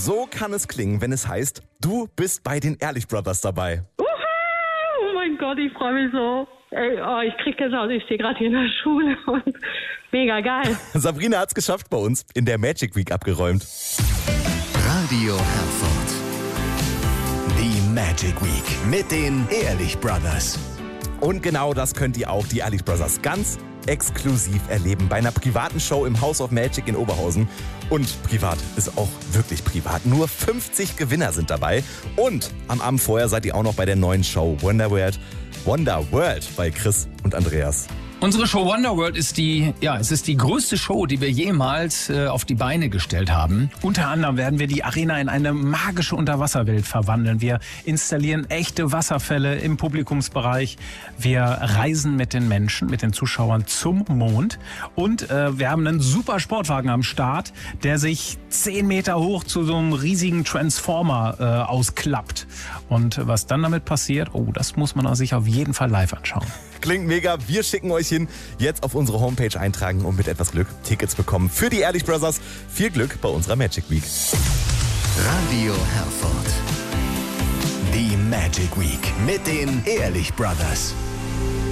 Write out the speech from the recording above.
So kann es klingen, wenn es heißt, du bist bei den Ehrlich Brothers dabei. Oh mein Gott, ich freue mich so. Ey, ich krieg Gänsehaut, ich stehe gerade hier in der Schule und mega geil. Sabrina hat's geschafft bei uns, in der Magic Week abgeräumt. Radio Herford. Die Magic Week mit den Ehrlich Brothers. Und genau das könnt ihr auch, die Ehrlich Brothers, ganz exklusiv erleben bei einer privaten Show im House of Magic in Oberhausen. Und privat ist auch wirklich privat. Nur 50 Gewinner sind dabei. Und am Abend vorher seid ihr auch noch bei der neuen Show Wonder World bei Chris und Andreas. Unsere Show Wonderworld ist die größte Show, die wir jemals auf die Beine gestellt haben. Unter anderem werden wir die Arena in eine magische Unterwasserwelt verwandeln. Wir installieren echte Wasserfälle im Publikumsbereich. Wir reisen mit den Menschen, mit den Zuschauern zum Mond. Und wir haben einen super Sportwagen am Start, der sich 10 Meter hoch zu so einem riesigen Transformer ausklappt. Und was dann damit passiert, das muss man sich auf jeden Fall live anschauen. Klingt mega. Wir schicken euch hin. Jetzt auf unsere Homepage eintragen und mit etwas Glück Tickets bekommen für die Ehrlich Brothers. Viel Glück bei unserer Magic Week. Radio Herford. Die Magic Week mit den Ehrlich Brothers.